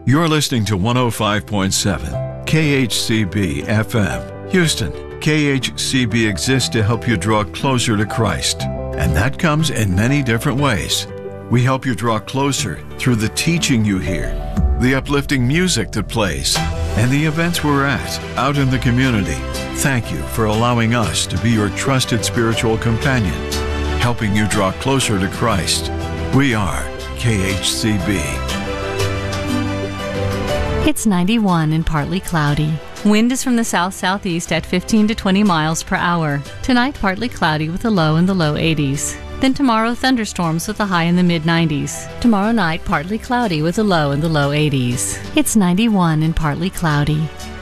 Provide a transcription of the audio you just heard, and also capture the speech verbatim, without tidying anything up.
You're listening to one oh five point seven K H C B F M, Houston. K H C B exists to help you draw closer to Christ, and that comes in many different ways. We help you draw closer through the teaching you hear, the uplifting music that plays, and the events we're at out in the community. Thank you for allowing us to be your trusted spiritual companion, helping you draw closer to Christ. We are K H C B. It's ninety-one and partly cloudy. Wind is from the south-southeast at fifteen to twenty miles per hour. Tonight, partly cloudy with a low in the low eighties. Then tomorrow, thunderstorms with a high in the mid nineties. Tomorrow night, partly cloudy with a low in the low eighties. It's ninety-one and partly cloudy.